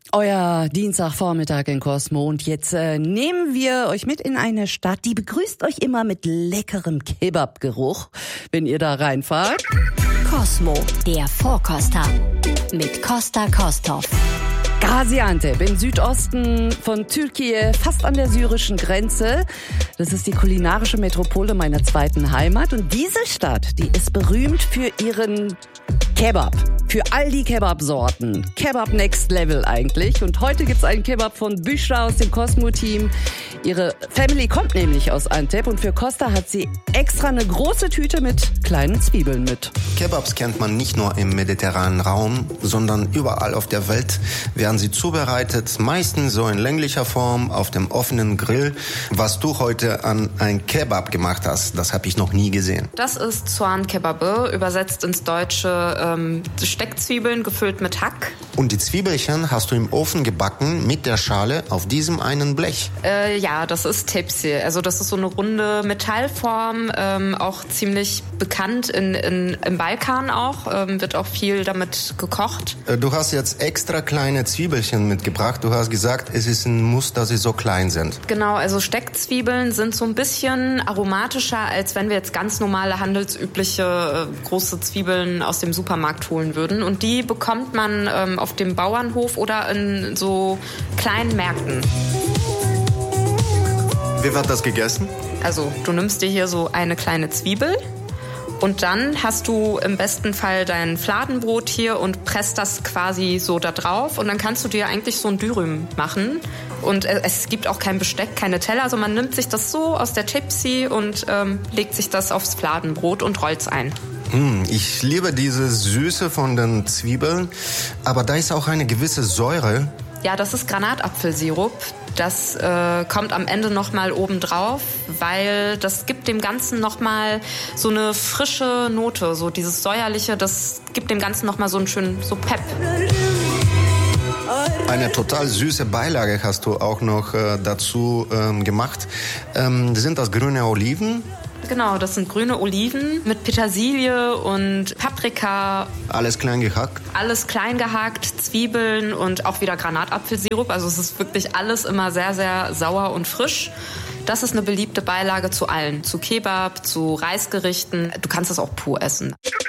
Euer Dienstagvormittag in Cosmo und jetzt nehmen wir euch mit in eine Stadt, die begrüßt euch immer mit leckerem Kebab-Geruch, wenn ihr da reinfahrt. Cosmo, der Vorkoster mit Costa Kostov. Gaziantep im Südosten von Türkei, fast an der syrischen Grenze. Das ist die kulinarische Metropole meiner zweiten Heimat. Und diese Stadt, die ist berühmt für ihren Kebab. Für all die Kebab-Sorten. Kebab Next Level eigentlich. Und heute gibt's einen Kebab von Büşra aus dem Cosmo-Team. Ihre Family kommt nämlich aus Antep und für Costa hat sie extra eine große Tüte mit kleinen Zwiebeln mit. Kebabs kennt man nicht nur im mediterranen Raum, sondern überall auf der Welt werden sie zubereitet, meistens so in länglicher Form auf dem offenen Grill. Was du heute an ein Kebab gemacht hast, das habe ich noch nie gesehen. Das ist Soğan Kebabı, übersetzt ins Deutsche Steckzwiebeln gefüllt mit Hack. Und die Zwiebelchen hast du im Ofen gebacken mit der Schale auf diesem einen Blech. Ja, das ist tepsi. Also das ist so eine runde Metallform, auch ziemlich bekannt im Balkan auch. Wird auch viel damit gekocht. Du hast jetzt extra kleine Zwiebelchen mitgebracht. Du hast gesagt, es ist ein Muss, dass sie so klein sind. Genau, also Steckzwiebeln sind so ein bisschen aromatischer, als wenn wir jetzt ganz normale, handelsübliche große Zwiebeln aus dem Supermarkt holen würden. Und die bekommt man auf dem Bauernhof oder in so kleinen Märkten. Wie wird das gegessen? Also du nimmst dir hier so eine kleine Zwiebel und dann hast du im besten Fall dein Fladenbrot hier und presst das quasi so da drauf und dann kannst du dir eigentlich so ein Dürüm machen. Und es gibt auch kein Besteck, keine Teller, also man nimmt sich das so aus der Tepsi und legt sich das aufs Fladenbrot und rollt's ein. Ich liebe diese Süße von den Zwiebeln, aber da ist auch eine gewisse Säure. Ja, das ist Granatapfelsirup. Das kommt am Ende nochmal oben drauf, weil das gibt dem Ganzen nochmal so eine frische Note. So dieses Säuerliche, das gibt dem Ganzen nochmal so einen schönen, so Pep. Eine total süße Beilage hast du auch noch dazu gemacht. Sind das grüne Oliven? Genau, das sind grüne Oliven mit Petersilie und Paprika. Alles klein gehackt? Alles klein gehackt, Zwiebeln und auch wieder Granatapfelsirup. Also es ist wirklich alles immer sehr, sehr sauer und frisch. Das ist eine beliebte Beilage zu allen. Zu Kebab, zu Reisgerichten. Du kannst es auch pur essen.